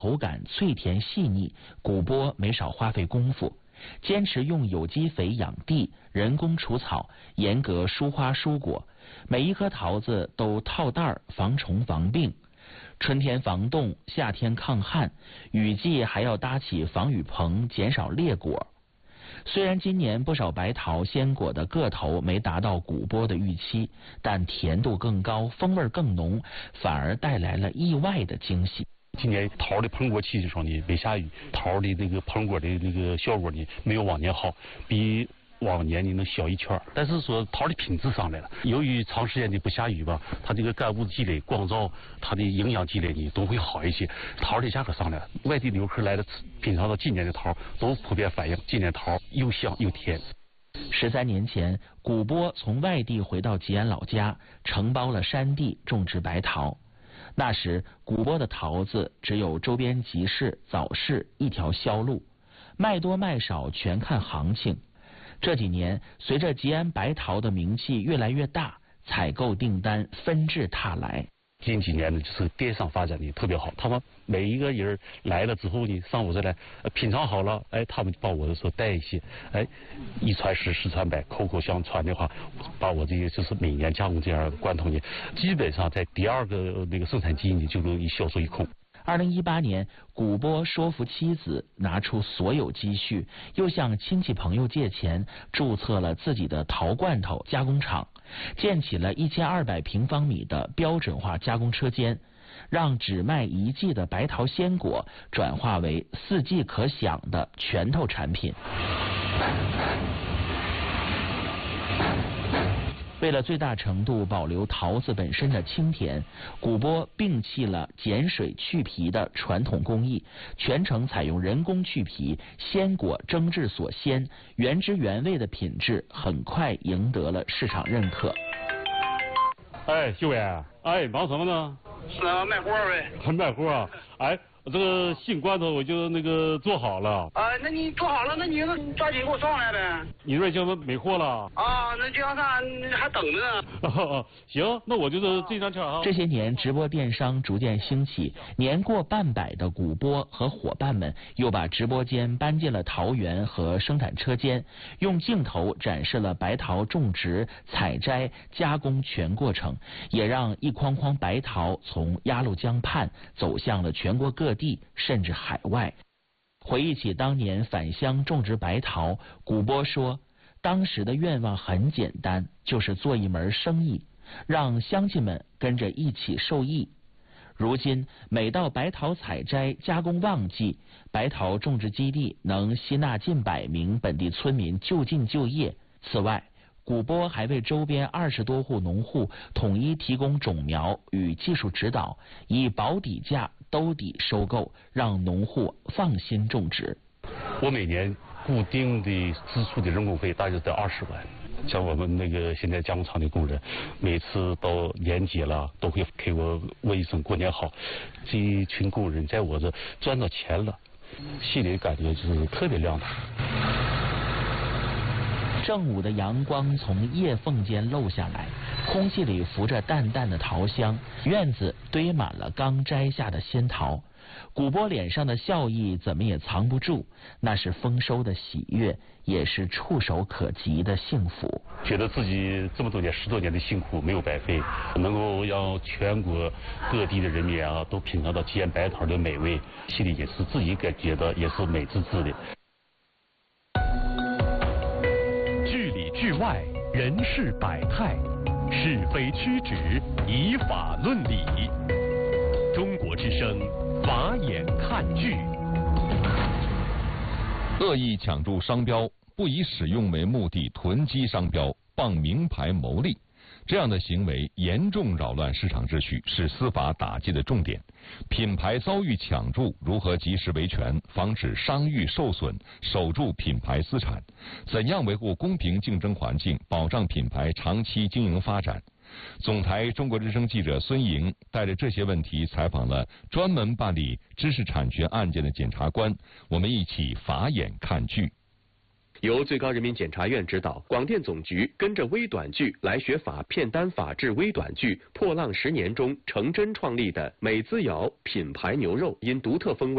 口感脆甜细腻，古波没少花费功夫，坚持用有机肥养地，人工除草，严格疏花疏果，每一颗桃子都套袋防虫防病，春天防冻，夏天抗旱，雨季还要搭起防雨棚，减少裂果。虽然今年不少白桃鲜果的个头没达到古波的预期，但甜度更高，风味更浓，反而带来了意外的惊喜。 今年桃的膨果期上呢没下雨，桃的那个膨果的那个效果呢没有往年好，比往年呢能小一圈，但是说桃的品质上来了。由于长时间的不下雨吧，它这个干物积累、光照，它的营养积累呢都会好一些。桃的价格上来了，外地游客来了品尝到今年的桃，都普遍反映今年桃又香又甜。 13年前，古波从外地回到吉安老家，承包了山地种植白桃。那时，古波的桃子只有周边集市、早市一条销路，卖多卖少全看行情。这几年，随着吉安白桃的名气越来越大，采购订单纷至沓来。 近几年呢，就是电商发展的特别好，他们每一个人来了之后呢，上我这来品尝好了，他们帮我的时候带一些，一传十，十传百，口口相传的话，把我这些就是每年加工这样的罐头呢，基本上在第二个那个生产季呢就容易销售一空。 2018年，古波说服妻子拿出所有积蓄，又向亲戚朋友借钱，注册了自己的桃罐头加工厂，建起了1200平方米的标准化加工车间，让只卖1季的白桃鲜果转化为4季可享的拳头产品。为了最大程度保留桃子本身的清甜，古波摒弃了碱水去皮的传统工艺，全程采用人工去皮，鲜果蒸制所鲜，原汁原味的品质很快赢得了市场认可。 秀伟，忙什么呢？ 是啊，卖货呗。 卖货啊？这个新罐头我就那个做好了。 那你做好了，那你抓紧给我送来呗。 你这就没货了？ 那这样看还等着呢。行，那我就是这张券啊。 这些年，直播电商逐渐兴起，年过半百的古波和伙伴们又把直播间搬进了桃园和生产车间，用镜头展示了白桃种植、采摘、加工全过程，也让一筐筐白桃从鸭绿江畔走向了全国各地甚至海外。回忆起当年返乡种植白桃，古波说，当时的愿望很简单，就是做一门生意，让乡亲们跟着一起受益。如今每到白桃采摘加工旺季，白桃种植基地能吸纳近100名本地村民就近就业。此外，古波还为周边20多户农户统一提供种苗与技术指导，以保底价兜底收购，让农户放心种植。 我每年固定的支出的人工费大约在20万。像我们那个现在加工厂的工人，每次到年节了都会给我问一声过年好。这一群工人在我这赚到钱了，心里感觉就是特别亮堂。 正午的阳光从叶缝间漏下来，空气里浮着淡淡的桃香，院子堆满了刚摘下的鲜桃。古波脸上的笑意怎么也藏不住，那是丰收的喜悦，也是触手可及的幸福。 觉得自己这么多年10多年的辛苦没有白费，能够让全国各地的人民都品尝到吉安白桃的美味，心里也是自己感觉到也是美滋滋的。 剧里剧外，人事百态，是非曲直，以法论理。中国之声，法眼看剧。 恶意抢注商标，不以使用为目的囤积商标，傍名牌牟利，这样的行为严重扰乱市场秩序，是司法打击的重点。品牌遭遇抢注，如何及时维权，防止商誉受损，守住品牌资产？怎样维护公平竞争环境，保障品牌长期经营发展？总台中国之声记者孙莹带着这些问题采访了专门办理知识产权案件的检察官，我们一起法眼看剧。 由最高人民检察院指导，广电总局跟着微短剧来学法片单法治微短剧《破浪10年》中程真创立的美滋肴品牌牛肉，因独特风味